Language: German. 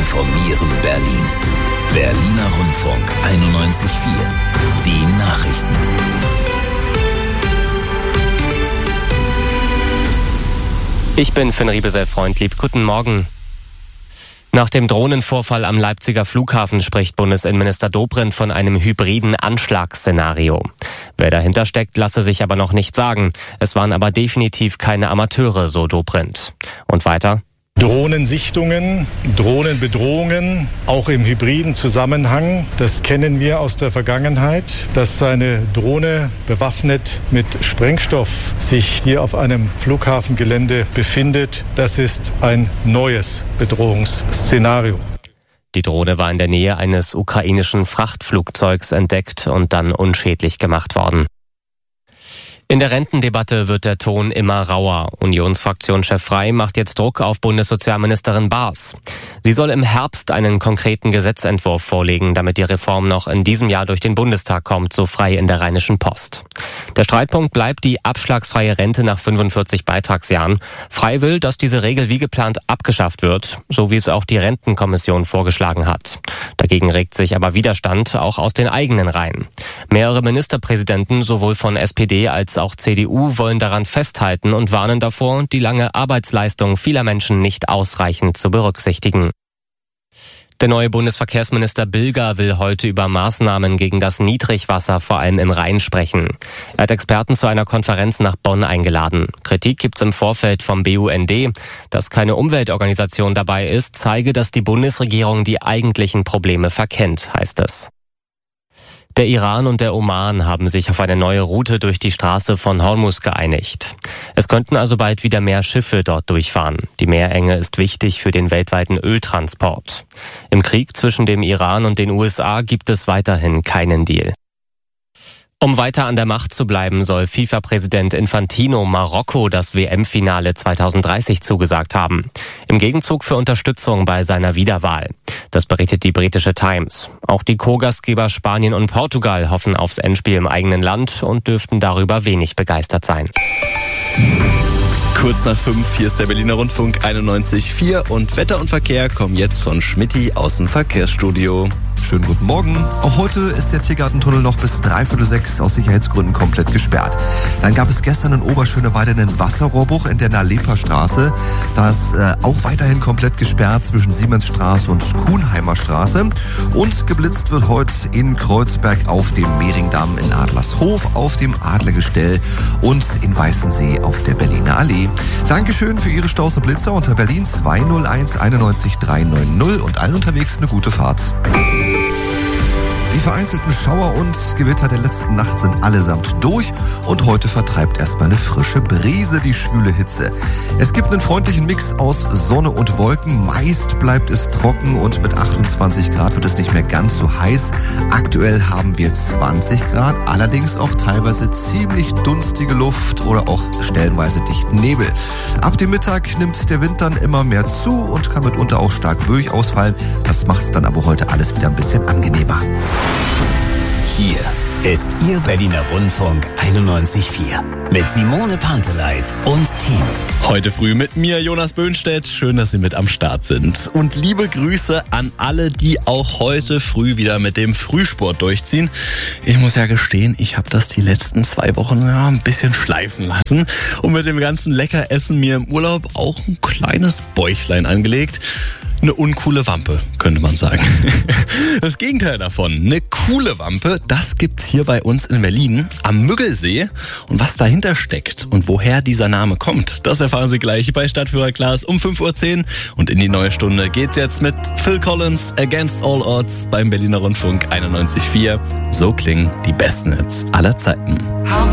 informieren Berlin. Berliner Rundfunk 91.4. Die Nachrichten. Ich bin Finn Riebesell-Freundlieb. Guten Morgen. Nach dem Drohnenvorfall am Leipziger Flughafen spricht Bundesinnenminister Dobrindt von einem hybriden Anschlagsszenario. Wer dahinter steckt, lasse sich aber noch nicht sagen. Es waren aber definitiv keine Amateure, so Dobrindt. Und weiter: Drohnensichtungen, Drohnenbedrohungen, auch im hybriden Zusammenhang, das kennen wir aus der Vergangenheit. Dass eine Drohne bewaffnet mit Sprengstoff sich hier auf einem Flughafengelände befindet, das ist ein neues Bedrohungsszenario. Die Drohne war in der Nähe eines ukrainischen Frachtflugzeugs entdeckt und dann unschädlich gemacht worden. In der Rentendebatte wird der Ton immer rauer. Unionsfraktionschef Frey macht jetzt Druck auf Bundessozialministerin Baas. Sie soll im Herbst einen konkreten Gesetzentwurf vorlegen, damit die Reform noch in diesem Jahr durch den Bundestag kommt, so Frey in der Rheinischen Post. Der Streitpunkt bleibt die abschlagsfreie Rente nach 45 Beitragsjahren. Frey will, dass diese Regel wie geplant abgeschafft wird, so wie es auch die Rentenkommission vorgeschlagen hat. Dagegen regt sich aber Widerstand auch aus den eigenen Reihen. Mehrere Ministerpräsidenten, sowohl von SPD als auch CDU, wollen daran festhalten und warnen davor, die lange Arbeitsleistung vieler Menschen nicht ausreichend zu berücksichtigen. Der neue Bundesverkehrsminister Bilger will heute über Maßnahmen gegen das Niedrigwasser vor allem im Rhein sprechen. Er hat Experten zu einer Konferenz nach Bonn eingeladen. Kritik gibt's im Vorfeld vom BUND. Dass keine Umweltorganisation dabei ist, zeige, dass die Bundesregierung die eigentlichen Probleme verkennt, heißt es. Der Iran und der Oman haben sich auf eine neue Route durch die Straße von Hormuz geeinigt. Es könnten also bald wieder mehr Schiffe dort durchfahren. Die Meerenge ist wichtig für den weltweiten Öltransport. Im Krieg zwischen dem Iran und den USA gibt es weiterhin keinen Deal. Um weiter an der Macht zu bleiben, soll FIFA-Präsident Infantino Marokko das WM-Finale 2030 zugesagt haben. Im Gegenzug für Unterstützung bei seiner Wiederwahl. Das berichtet die britische Times. Auch die Co-Gastgeber Spanien und Portugal hoffen aufs Endspiel im eigenen Land und dürften darüber wenig begeistert sein. Kurz nach 5, hier ist der Berliner Rundfunk 91.4 und Wetter und Verkehr kommen jetzt von Schmitty aus dem Verkehrsstudio. Schönen guten Morgen. Auch heute ist der Tiergartentunnel noch bis 5:45 aus Sicherheitsgründen komplett gesperrt. Dann gab es gestern in Oberschöneweide einen Wasserrohrbruch in der Nalepa-Straße. Da ist auch weiterhin komplett gesperrt zwischen Siemensstraße und Kuhnheimer Straße. Und geblitzt wird heute in Kreuzberg auf dem Mehringdamm, in Adlershof, auf dem Adlergestell und in Weißensee auf der Berliner Allee. Dankeschön für Ihre Staus und Blitzer unter Berlin 201 91 390 und allen unterwegs eine gute Fahrt. Die vereinzelten Schauer und Gewitter der letzten Nacht sind allesamt durch und heute vertreibt erstmal eine frische Brise die schwüle Hitze. Es gibt einen freundlichen Mix aus Sonne und Wolken. Meist bleibt es trocken und mit 28 Grad wird es nicht mehr ganz so heiß. Aktuell haben wir 20 Grad, allerdings auch teilweise ziemlich dunstige Luft oder auch stellenweise dichten Nebel. Ab dem Mittag nimmt der Wind dann immer mehr zu und kann mitunter auch stark böig ausfallen. Das macht es dann aber heute alles wieder ein bisschen angenehmer. Hier ist Ihr Berliner Rundfunk 91.4 mit Simone Panteleit und Team. Heute früh mit mir, Jonas Böhnstedt. Schön, dass Sie mit am Start sind. Und liebe Grüße an alle, die auch heute früh wieder mit dem Frühsport durchziehen. Ich muss ja gestehen, ich habe das die letzten 2 Wochen ein bisschen schleifen lassen und mit dem ganzen Leckeressen mir im Urlaub auch ein kleines Bäuchlein angelegt. Eine uncoole Wampe, könnte man sagen. Das Gegenteil davon, eine coole Wampe, das gibt's hier bei uns in Berlin am Müggelsee. Und was dahinter steckt und woher dieser Name kommt, das erfahren Sie gleich bei Stadtführer Klaas um 5:10 Uhr. Und in die neue Stunde geht's jetzt mit Phil Collins, Against All Odds beim Berliner Rundfunk 91.4. So klingen die besten Hits aller Zeiten.